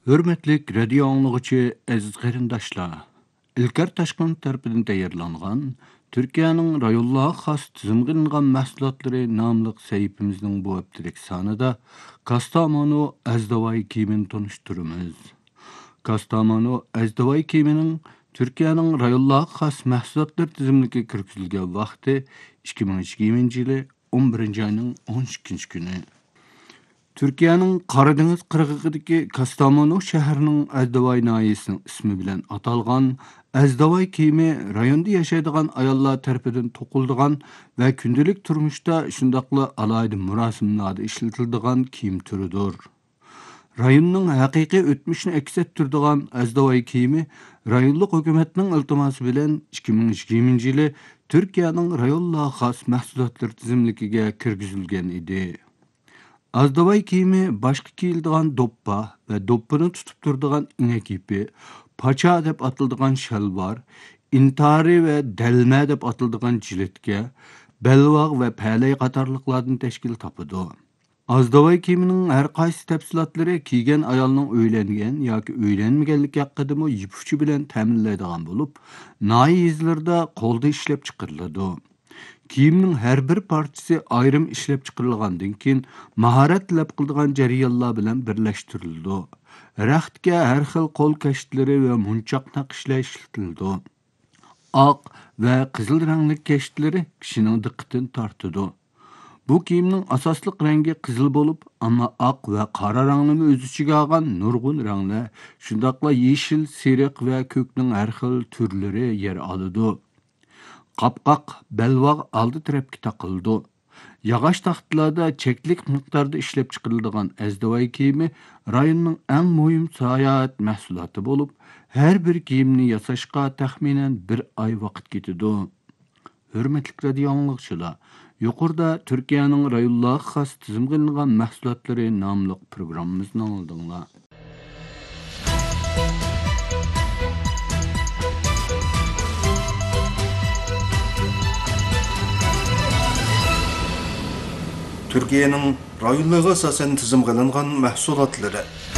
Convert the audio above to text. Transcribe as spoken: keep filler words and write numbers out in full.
Hürmetlik radio anlıqçı aziz qarindaşlar. İlker Taşkın tarafından tayarlanğan Türkiýanyň rayonlarga has tizimlenýän mahsulotlary namlyk säýipimizning bu hepdelik sanyda Kastamonu Azdavay kiýimini tonuşdurmaz. Kastamonu Azdavay kiýiminiň Türkiýanyň rayonlarga has mahsulotlar tizimligi kirgizilgen wagty iki bin yigirmenji ýyly on birinji aýynyň on ikinji güni. Türkiýanyň Karadeňiz kırgıgydaki Kastamonu şäheriniň Azdavay naýysynyň ismi bilen atalgan Azdavay kiýimi rayonda ýaşaýdygan ayallar tarapyndan tokuldygan we gündelik turmuşda şundakla alaydy murasimlerde işletildigan kiýim türüdür. Rayonyň hakyky ötmişini aks etdirdigan Azdavay kiýimi rayonluk hökümetiniň iltimasy bilen iki bin yigirmenji ýyly Türkiýanyň rayonlarga has mahsulotlar tizimligiге kirgizilgen idi. Azdavay kiýimi başga kiýildigan doppa we doppany tutup durdigan iňek ipi, paça dep atyldygan şalvar, intari we delme dep atyldygan jiletke, belwag we päleý gatarlyklardan teşkil tapydy. Azdavay kiýiminiň her gaýsy täpsilatlary kiýgen aýalynyň öýlengen ýa-ki öýlenmegenligi hakynda ýipuçy bilen täminlendigan bolup, naý ýyzlarda kolda işlep çykyrildy. Kiýimiň her bir parçasy aýrym işlep çykyrilgandan kin maharet tilep kıldygan jarýanlar bilen birleşdirildi. Rahtga her xil kol keşitleri we munçak nakışlar işletildi. Ak we kızıl rangly keşitleri kişiniň dikkatini tartydy. Bu kiýimiň asaslyk rengi kızıl bolup, amma ak we kara ranglymy öz içige algan nurgun rangly, şundakla ýeşil, serik we kökniň her xil türleri yer alydy. Kapkak, belwag aldy tarapky takyldy. Yagaş taxtlarda çeklik miktarda işlep çykyrildigan Azdavay kiýimi rayonyň en muhim saýat mahsulaty bolup, her bir kiýimni ýasaşga tahminen bir ay wagt gitdi. Hürmetlik radio anlıqçylar, ýokurda Türkiýanyň rayonlarga has tizimlenýän mahsulotlary namlyk programmamyzyny aldyňlar. Türkiýanyň rayonlarga asasen tizimlenýän mahsulotlary